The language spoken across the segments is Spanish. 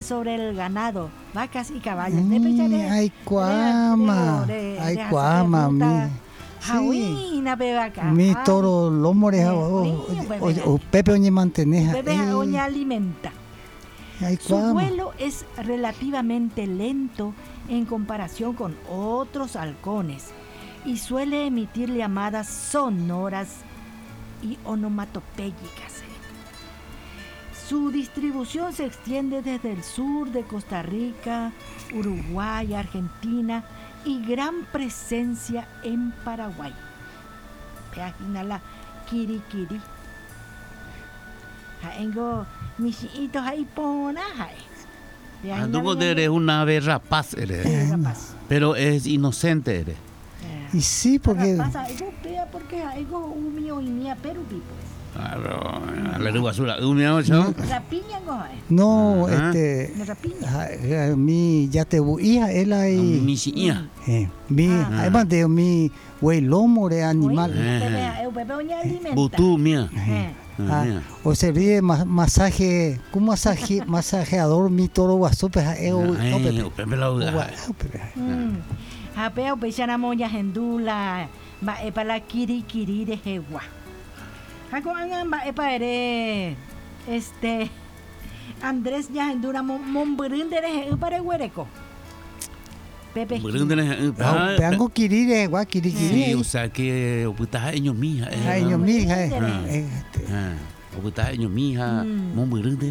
sobre el ganado, vacas y caballos. Ay, cuama. Ay, cuama, mi. Jauina bebaca. Mi toro lomore o Pepe oñe manteneja. Pepe oña alimenta. Ay, Su vuelo es relativamente lento en comparación con otros halcones y suele emitir llamadas sonoras y onomatopéyicas. Su distribución se extiende desde el sur de Costa Rica, Uruguay, Argentina y gran presencia en Paraguay. Página la kirikiri. Jaengo misitos ahí pona. Tú eres una ave rapaz, eres. Rapaz. Pero es inocente, eres. Y sí, porque... Porque algo un mío y mía Perú, pues. Claro, la lengua azul, un mío, ¿no? Rapiña, No, rapiña. mi ya te hija, él ahí. Mi hija. Mi, además de mi güey lomo de animal. Butú, mía. O se ríe masaje, ¿cómo masajeador mi toro guasope? Apeo pechana moña gendula, va para la kirikiri de jewa. Hago angan va para Andrés ya gendura monburún de para huereco. Pepe. Peango kirire, gua kirikiri. Sí, o sea que oputa ellos mija. Ellos mija. Oputa ellos mija, monburún de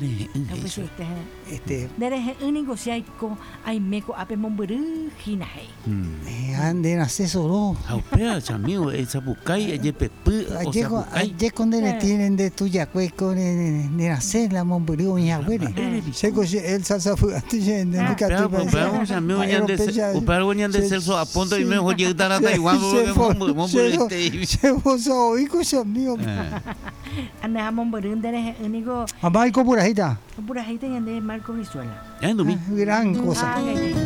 Dere único si hay con hay meco ape monburún ginaje. Ande nace solo. Aupea, chamigo, esa bucay, ella pepe, o sea, bucay. Ayer cuando le tienen de tuya pues con de nacer la monburún y abuela. Se coge el salsa fugante de Pero vamos a mí hoy de Celso a punto y me voy a dar a Taiwán. Se vos oigo chamigo. Anda monburún dere único. Amai ko purajita. Purajita y ande Marco Brizuela. Ya no mi. Gran cosa.